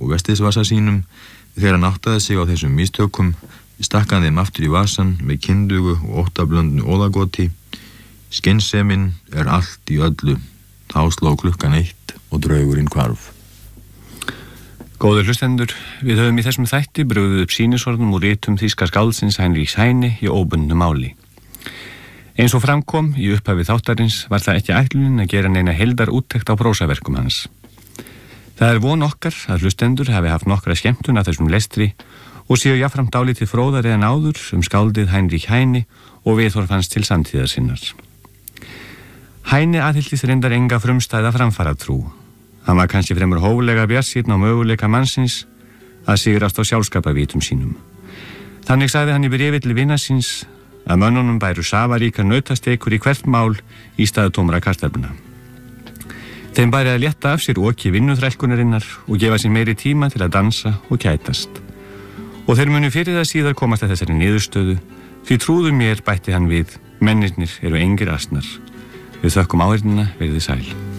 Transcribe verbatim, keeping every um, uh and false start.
og vestisvasa sínum. Þegar hann áttaði sig á þessum mistökum, stakk hann þeim aftur í vasan með kyndugu og óttablöndnu óðagoti. Skynsemin er allt í öllu. Þá sló klukkan eitt og draugurinn hvarf. Góður hlustendur, við höfum í þessum þætti brugðið upp sýnisorðum úr ritum þýska skáldsins Heinrichs Heine í óbundnu máli. Eins og framkom í upphafi þáttarins var það ekki ætlunin að gera neina heildar úttekt á prósaverkum hans. Það er von okkar að hlustendur hafi haft nokkra skemmtun af þessum lestri og séu jafnframt dálítið fróðari en áður um skáldið Heinrich Heine og viðhorf hans til samtíðar sinnar. Heine aðhylltist reyndar enga frumstæða framfaratrú. Hann var kannski fremur hóflega bjartsýnn á möguleika mannsins að sigrast á sjálfskapavítum sínum. Þannig sagði hann í bréfi til vina síns að mönnunum bæru safaríkar nautastekur í hvert mál í stað tómra kartöflna. Þeim bæri að létta af sér oki vinnuþrælkunarinnar og gefa sér meiri tíma til að dansa og kætast. Og þeir munu fyrir það síðar komast að þessari niðurstöðu, því trúðu mér, bætti hann við, mennirnir eru engir asnar. Við þökkum áheyrnina, verið sæl.